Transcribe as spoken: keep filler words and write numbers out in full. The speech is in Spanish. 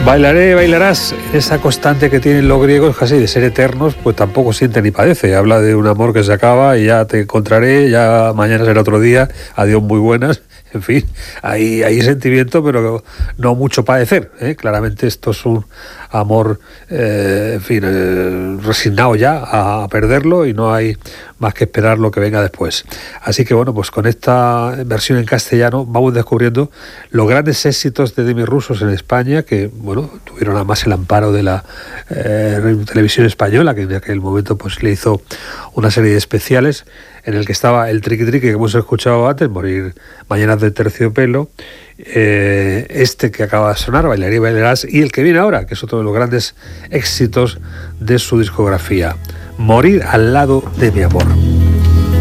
Bailaré, bailarás, esa constante que tienen los griegos casi de ser eternos, pues tampoco siente ni padece. Habla de un amor que se acaba y ya te encontraré, ya mañana será otro día, adiós muy buenas. En fin, hay, hay sentimiento, pero no mucho padecer, ¿eh? Claramente esto es un amor, eh, en fin, eh, resignado ya a, a perderlo y no hay más que esperar lo que venga después. Así que bueno, pues con esta versión en castellano vamos descubriendo los grandes éxitos de Demis Roussos en España, que bueno, tuvieron además el amparo de la eh, televisión española, que en aquel momento pues le hizo una serie de especiales en el que estaba el triqui triqui que hemos escuchado antes, Morir Mañanas de Terciopelo, eh, este que acaba de sonar, Bailaré y bailarás, y el que viene ahora, que es otro de los grandes éxitos de su discografía, Morir al lado de mi amor.